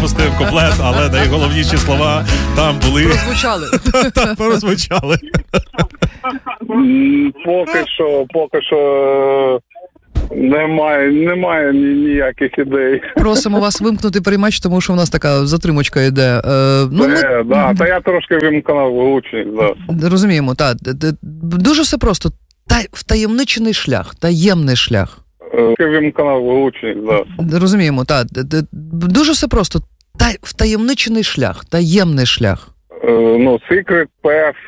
пропустив куплет, але найголовніші слова там були. Прозвучали. Поки що немає ніяких ідей. Просимо вас вимкнути приймач, тому що в нас така затримочка йде. Та я трошки вимкнув гучність, да. Розуміємо, так. Дуже все просто. Втаємничений шлях, таємний шлях. Вимкнув гучність, да. Розуміємо, так. Дуже все просто. Втаємничений шлях, таємний шлях. Secret Path.